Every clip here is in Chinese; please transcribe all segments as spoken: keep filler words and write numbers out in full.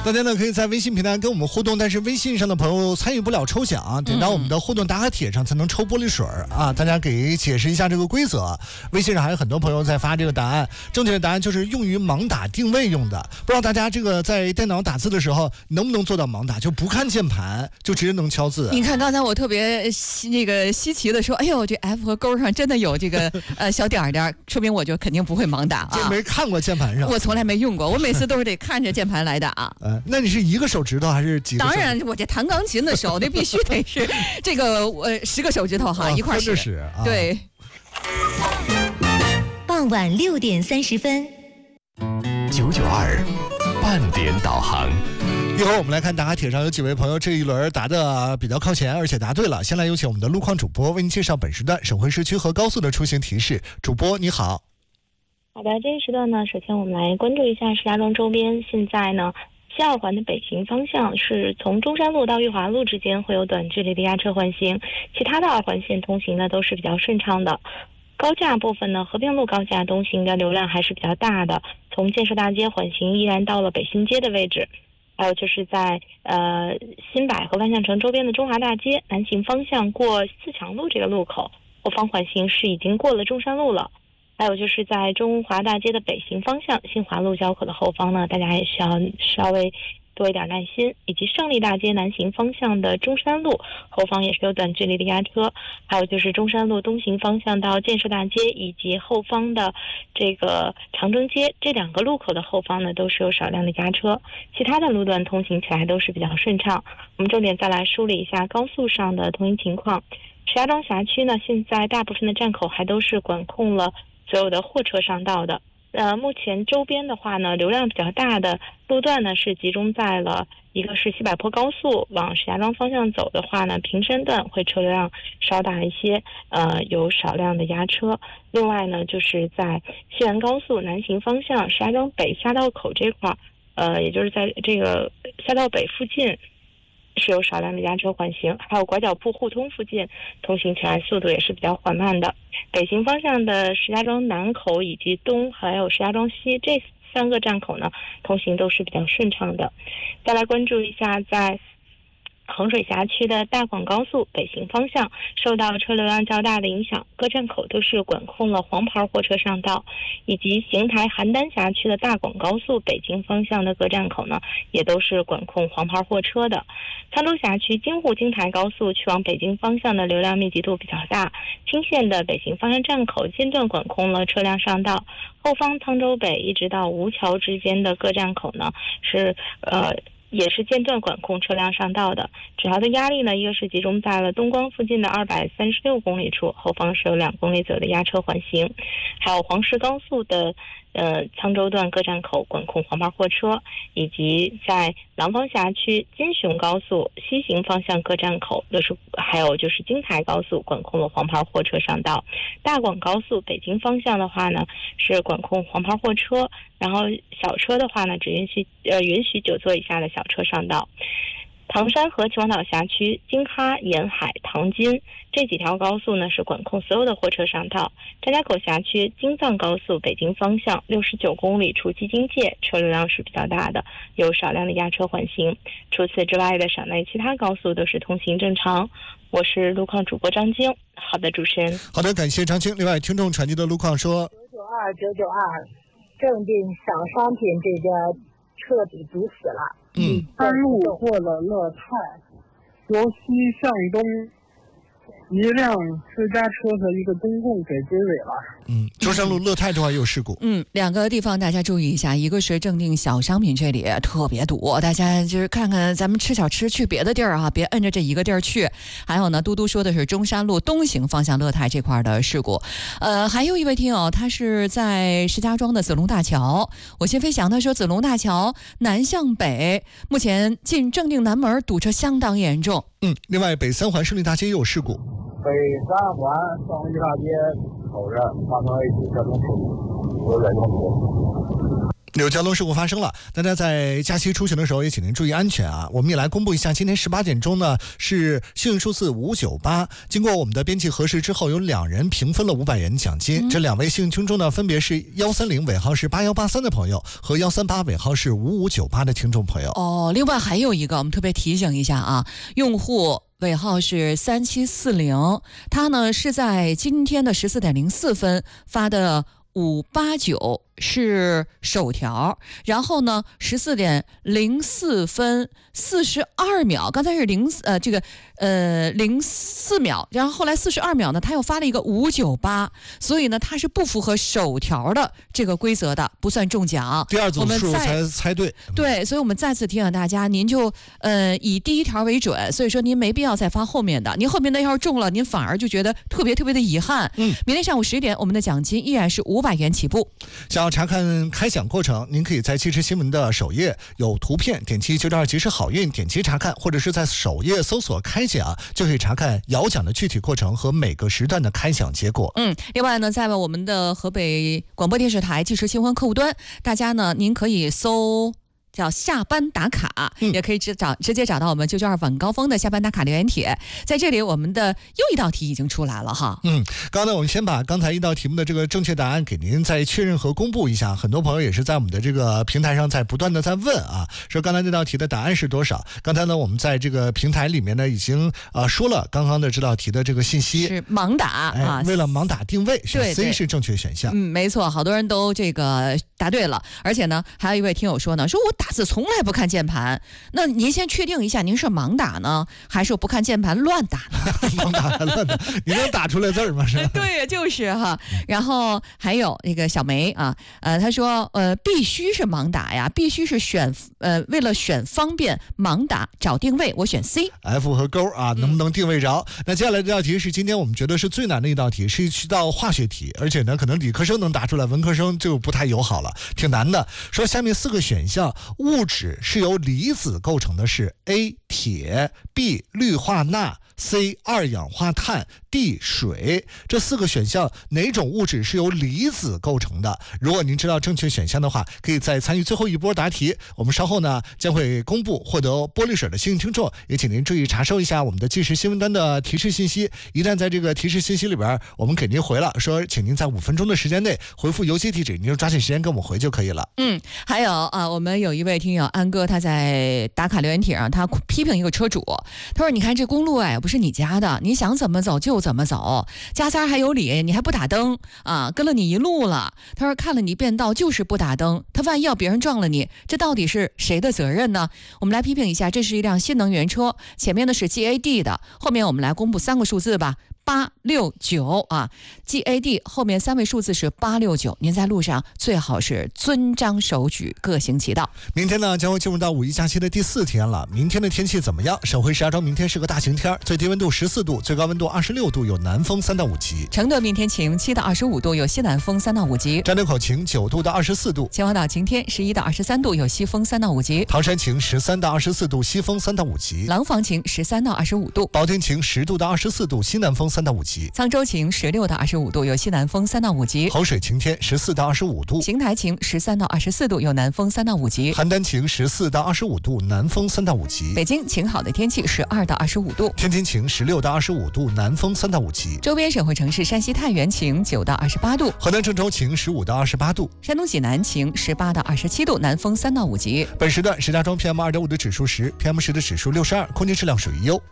大家呢可以在微信平台跟我们互动，但是微信上的朋友参与不了抽奖，点到我们的互动打卡帖上才能抽玻璃水啊！大家给解释一下这个规则。微信上还有很多朋友在发这个答案，正确的答案就是用于盲打定位用的。不知道大家这个在电脑打字的时候能不能做到盲打，就不看键盘就直接能敲字。 你看刚才我特别稀那个稀奇的说，哎呦，这 F 和勾上真的有这个呃小点点，说明我就肯定不会盲打啊。 这没看过键盘上， 我从来没用过，我每次都是得看着键盘来打。 呃，那你是一个手指头还是几个手指头？ 当然，我这弹钢琴的手，那必须得是这个呃十个手指头哈、啊、一块使。 使啊、 对。 傍晚六点三十分， 九九二半点导航。 一会儿我们来看答卡帖上有几位朋友这一轮答的比较靠前，而且答对了。先来有请我们的路况主播为您介绍本时段省会市区和高速的出行提示。主播你好。 好的，这一时段呢，首先我们来关注一下石家庄周边。现在呢，西二环的北行方向是从中山路到裕华路之间会有短距离的压车缓行，其他的二环线通行呢都是比较顺畅的。高架部分呢，和平路高架东行的流量还是比较大的，从建设大街缓行依然到了北新街的位置。还有就是在呃新百和万象城周边的中华大街南行方向过四强路这个路口，后方缓行是已经过了中山路了。还有就是在中华大街的北行方向新华路交口的后方呢，大家也需要稍微多一点耐心，以及胜利大街南行方向的中山路后方也是有短距离的压车，还有就是中山路东行方向到建设大街以及后方的这个长征街这两个路口的后方呢都是有少量的压车，其他的路段通行起来都是比较顺畅。我们重点再来梳理一下高速上的通行情况。石家庄辖区呢，现在大部分的站口还都是管控了所有的货车上道的。呃，目前周边的话呢，流量比较大的路段呢是集中在了一个是西柏坡高速往石家庄方向走的话呢，平山段会车流量稍大一些，呃，有少量的压车。另外呢，就是在西原高速南行方向石家庄北下道口这块，呃，也就是在这个下道北附近，是有少量的压车缓行，还有拐角铺互通附近通行起来速度也是比较缓慢的。北行方向的石家庄南口以及东还有石家庄西这三个站口呢，通行都是比较顺畅的。再来关注一下在衡水辖区的大广高速北行方向，受到车流量较大的影响，各站口都是管控了黄牌货车上道，以及邢台邯郸辖区的大广高速北京方向的各站口呢，也都是管控黄牌货车的。沧州辖区京沪京台高速去往北京方向的流量密集度比较大，青县的北行方向站口间断管控了车辆上道，后方沧州北一直到吴桥之间的各站口呢是呃。也是间断管控车辆上道的，主要的压力呢，一个是集中在了东光附近的二百三十六公里处，后方是有两公里左右的压车缓行，还有黄石高速的呃沧州段各站口管控黄牌货车，以及在廊坊辖区金雄高速西行方向各站口都是，还有就是京台高速管控了黄牌货车上道，大广高速北京方向的话呢是管控黄牌货车，然后小车的话呢只允许呃允许九座以下的小车上道。唐山和秦皇岛辖区京哈、沿海、唐津这几条高速呢是管控所有的货车上道。张家口辖区京藏高速北京方向六十九公里处基金界车流量是比较大的，有少量的压车缓行。除此之外的省内其他高速都是通行正常。我是路况主播张晶。好的，主持人。 好的，感谢张晶。另外，听众传递的路况说， 九九二九九二，正定小商品这个彻底堵死了。 嗯， 三路过了乐泰，由西向东，一辆私家车和一个公共给追尾了。 嗯，中山路乐泰这块也有事故。 嗯，两个地方大家注意一下，一个是正定小商品这里特别堵，大家就是看看咱们吃小吃去别的地儿啊，别摁着这一个地儿去。还有呢，嘟嘟说的是中山路东行方向乐泰这块的事故。呃，还有一位听友，他是在石家庄的子龙大桥，我先飞翔他说子龙大桥南向北，目前进正定南门堵车相当严重。 嗯，另外北三环胜利大街也有事故。 北三环胜利大街口着发生了一起交通事故，有点拥堵。 有交通事故发生了，大家在假期出行的时候也请您注意安全啊！我们也来公布一下，今天十八点钟呢是幸运数字五九八，经过我们的编辑核实之后，有两人平分了五百元奖金。嗯、这两位幸运听众呢，分别是幺三零尾号是八幺八三的朋友和幺三八尾号是五五九八的听众朋友。 哦，另外还有一个，我们特别提醒一下啊，用户尾号是三七四零，他呢是在今天的十四点零四分发的五八九。是首条，然后呢，十四点零四分四十二秒，刚才是零呃这个呃零四秒，然后后来四十二秒呢，他又发了一个五九八，所以呢，他是不符合首条的这个规则的，不算中奖。 第二组数才猜对， 对，所以我们再次提醒大家，您就呃以第一条为准，所以说您没必要再发后面的，您后面的要是中了，您反而就觉得特别特别的遗憾。嗯，明天上午十点，我们的奖金依然是五百元起步。 想要查看开奖过程，您可以在即时新闻的首页有图片，点击九点二即时好运，点击查看，或者是在首页搜索开奖，就可以查看摇奖的具体过程和每个时段的开奖结果。 嗯，另外呢，在我们的河北广播电视台即时新闻客户端，大家呢，您可以搜叫下班打卡，嗯、也可以直找直接找到我们九九二晚高峰的下班打卡留言帖。在这里，我们的又一道题已经出来了哈。 嗯，刚才我们先把刚才一道题目的这个正确答案给您再确认和公布一下。很多朋友也是在我们的这个平台上在不断的在问啊，说刚才这道题的答案是多少？刚才呢，我们在这个平台里面呢已经呃说了刚刚的这道题的这个信息是盲打、哎、啊， 为了盲打定位， 对 C 是正确选项。 嗯，没错，好多人都这个答对了，而且呢，还有一位听友说呢，说我打字从来不看键盘，那您先确定一下，您是盲打呢，还是不看键盘乱打呢？ 盲打还乱打，你能打出来字吗？是吧？ 对，就是哈。然后还有那个小梅啊，呃，他说，呃，必须是盲打呀，必须是选，呃，为了选方便盲打找定位，我选 C。F 和勾啊，能不能定位着？嗯、那接下来这道题是今天我们觉得是最难的一道题，是一道化学题，而且呢，可能理科生能答出来，文科生就不太友好了，挺难的。说下面四个选项，物质是由离子构成的是 A 铁 B 氯化钠 C 二氧化碳 D 水，这四个选项哪种物质是由离子构成的？如果您知道正确选项的话，可以再参与最后一波答题。我们稍后呢将会公布获得玻璃水的幸运听众，也请您注意查收一下我们的即时新闻端的提示信息。一旦在这个提示信息里边我们给您回了，说请您在五分钟的时间内回复邮寄地址，您就抓紧时间跟我们回就可以了。 嗯，还有啊，我们有一位听友安哥，他在打卡留言帖上，他批评一个车主，他说：“你看这公路哎，不是你家的，你想怎么走就怎么走，加塞还有理，你还不打灯啊，跟了你一路了。”他说：“看了你变道就是不打灯，他万一要别人撞了你，这到底是谁的责任呢？”我们来批评一下，这是一辆新能源车，前面的是 G A D 的，后面我们来公布三个数字吧。八六九啊 ，G A D 后面三位数字是八六九。您在路上最好是遵章守矩，各行其道。 明天呢将会进入到五一假期的第四天了。明天的天气怎么样？省会石家庄明天是个大晴天，最低温度十四度，最高温度二十六度，有南风三到五级。 承德明天晴，七到二十五度，有西南风三到五级。 张家口晴，九度到二十四度。 秦皇岛晴天，十一到二十三度，有西风三到五级。 唐山晴，十三到二十四度，西风三到五级。 廊坊晴，十三到二十五度。 保定晴，十度到二十四度，西南风三到五级。 沧州晴，十六到二十五度，有西南风三到五级。 衡水晴天，十四到二十五度。 邢台晴，十三到二十四度，有南风三到五级。 邯郸晴，十四到二十五度，南风三到五级。 北京晴好的天气，十二到二十五度。 天津晴，十六到二十五度，南风三到五级。 周边省会城市山西太原晴，九到二十八度。 河南郑州晴，十五到二十八度。 山东济南晴，十八到二十七度，南风三到五级。 本时段石家庄 P M 二点五 的指数十 ，P M 十 的指数六十二，空气质量属于优。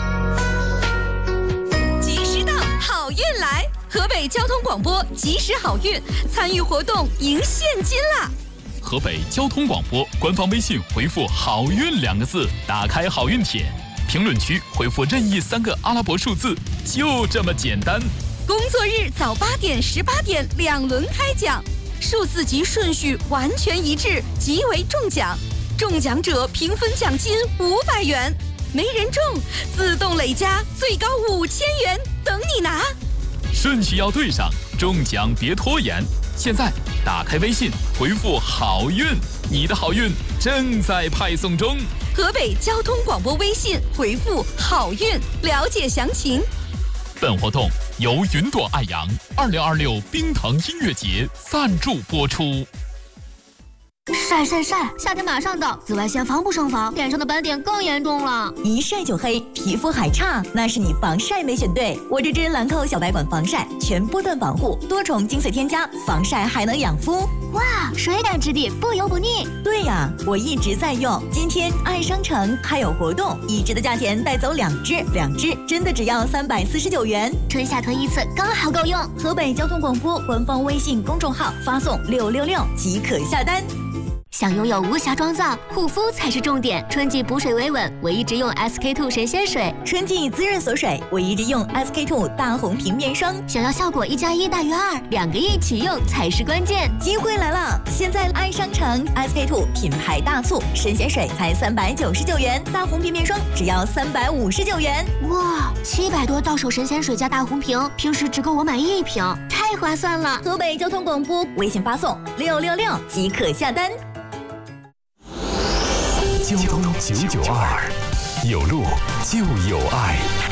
运来，河北交通广播及时好运，参与活动赢现金啦！ 河北交通广播官方微信回复好运两个字，打开好运帖，评论区回复任意三个阿拉伯数字，就这么简单。 工作日早八点十八点两轮开奖，数字及顺序完全一致，即为中奖。中奖者平分奖金五百元，没人中自动累加最高五千元，等你拿。 顺序要对上，中奖别拖延。现在打开微信，回复好运，你的好运正在派送中。 河北交通广播微信回复好运，了解详情。 本活动由云朵爱扬二零二六冰腾音乐节赞助播出。 晒晒晒！夏天马上到，紫外线防不胜防，脸上的斑点更严重了。 一晒就黑，皮肤还差，那是你防晒没选对。我这支兰蔻小白管防晒，全波段防护，多重精粹添加，防晒还能养肤。 哇，水感质地，不油不腻。 对呀，我一直在用。今天爱商城还有活动，一支的价钱带走两支，两支真的只要三百四十九元， 春夏囤一次刚好够用。 河北交通广播官方微信公众号发送六六六即可下单。 想拥有无瑕妆造，护肤才是重点。春季补水维稳，我一直用 S K two 神仙水； 春季滋润锁水，我一直用 S K two 大红瓶面霜。 想要效果一加一大于二，两个一起用才是关键。 机会来了！现在爱商城 S K two 品牌大促，神仙水才三百九十九元，大红瓶面霜只要三百五十九元。 哇，七百多到手神仙水加大红瓶，平时只够我买一瓶，太划算了！ 河北交通广播微信发送六六六即可下单。 交通九九二，有路就有爱。